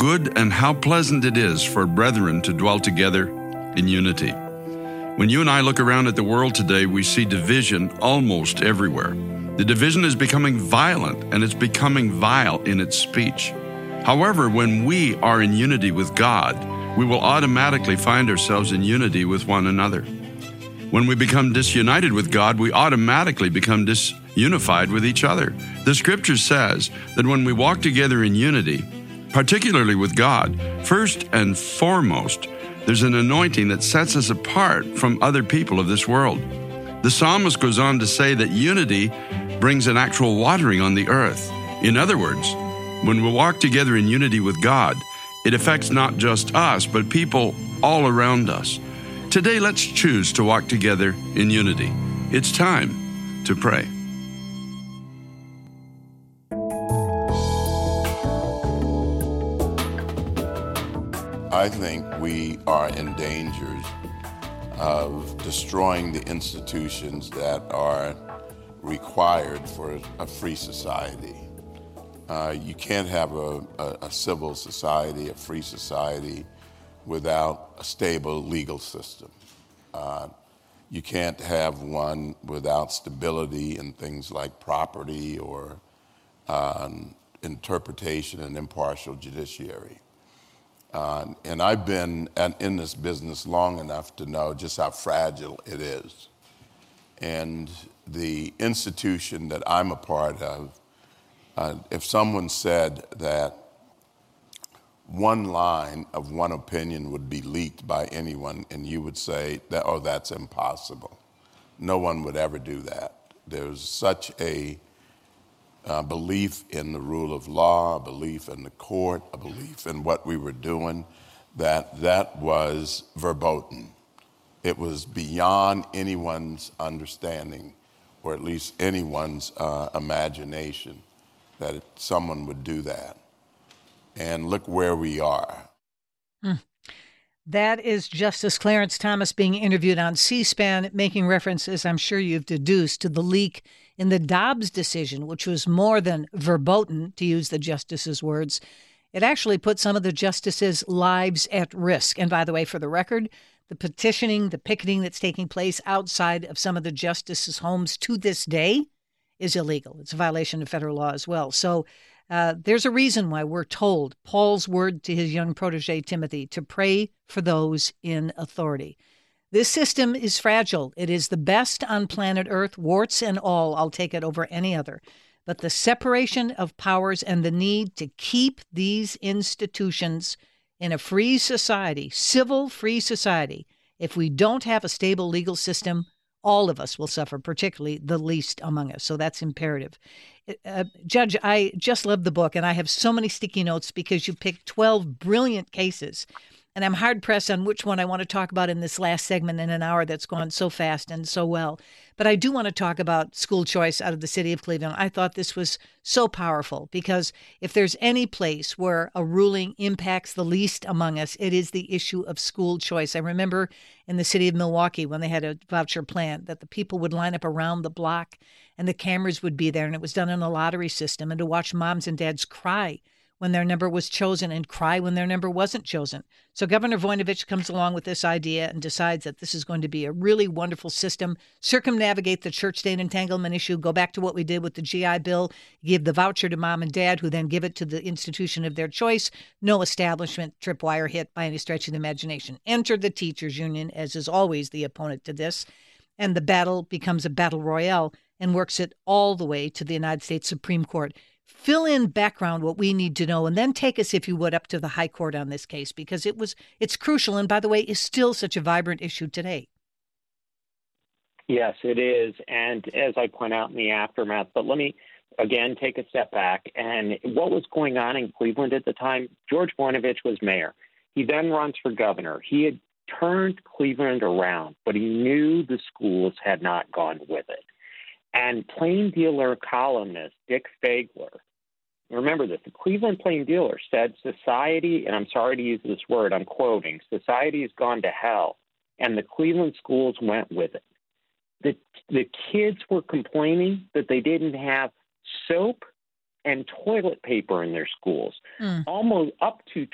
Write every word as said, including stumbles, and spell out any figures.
good and how pleasant it is for brethren to dwell together in unity. When you and I look around at the world today, we see division almost everywhere. The division is becoming violent and it's becoming vile in its speech. However, when we are in unity with God, we will automatically find ourselves in unity with one another. When we become disunited with God, we automatically become disunified with each other. The scripture says that when we walk together in unity, particularly with God, first and foremost, there's an anointing that sets us apart from other people of this world. The psalmist goes on to say that unity brings an actual watering on the earth. In other words, when we walk together in unity with God, it affects not just us, but people all around us. Today, let's choose to walk together in unity. It's time to pray. I think we are in danger of destroying the institutions that are required for a free society. Uh, you can't have a, a, a civil society, a free society, without a stable legal system. Uh, you can't have one without stability in things like property or um, interpretation and impartial judiciary. Uh, and I've been at, in this business long enough to know just how fragile it is. And the institution that I'm a part of, uh, if someone said that one line of one opinion would be leaked by anyone, and you would say that, oh, that's impossible. No one would ever do that. There's such a uh, belief in the rule of law, a belief in the court, a belief in what we were doing, that that was verboten. It was beyond anyone's understanding, or at least anyone's uh, imagination, that someone would do that. And look where we are. Mm. That is Justice Clarence Thomas being interviewed on C-SPAN, making references, I'm sure you've deduced, to the leak in the Dobbs decision, which was more than verboten, to use the justice's words. It actually put some of the justices' lives at risk. And by the way, for the record, the petitioning, the picketing that's taking place outside of some of the justices' homes to this day is illegal. It's a violation of federal law as well. So uh, there's a reason why we're told, Paul's word to his young protege, Timothy, to pray for those in authority. This system is fragile. It is the best on planet Earth, warts and all. I'll take it over any other. But the separation of powers and the need to keep these institutions in a free society, civil free society, if we don't have a stable legal system, all of us will suffer, particularly the least among us. So that's imperative. Uh, Judge, I just love the book, and I have so many sticky notes because you picked twelve brilliant cases. And I'm hard-pressed on which one I want to talk about in this last segment in an hour that's gone so fast and so well. But I do want to talk about school choice out of the city of Cleveland. I thought this was so powerful because if there's any place where a ruling impacts the least among us, it is the issue of school choice. I remember in the city of Milwaukee when they had a voucher plan that the people would line up around the block and the cameras would be there, and it was done in a lottery system, and to watch moms and dads cry when their number was chosen and cry when their number wasn't chosen. So Governor Voinovich comes along with this idea and decides that this is going to be a really wonderful system, circumnavigate the church-state entanglement issue, go back to what we did with the G I Bill, give the voucher to mom and dad, who then give it to the institution of their choice. No establishment tripwire hit by any stretch of the imagination. Enter the teachers union, as is always the opponent to this, and the battle becomes a battle royale and works it all the way to the United States Supreme Court. Fill in background what we need to know, and then take us, if you would, up to the high court on this case, because it was it's crucial, and by the way, is still such a vibrant issue today. Yes, it is, and as I point out in the aftermath, but let me again take a step back. And what was going on in Cleveland at the time? George Voinovich was mayor. He then runs for governor. He had turned Cleveland around, but he knew the schools had not gone with it. And Plain Dealer columnist Dick Fagler, remember this, the Cleveland Plain Dealer said society, and I'm sorry to use this word, I'm quoting, society has gone to hell, and the Cleveland schools went with it. The, the kids were complaining that they didn't have soap and toilet paper in their schools. Mm. Almost up to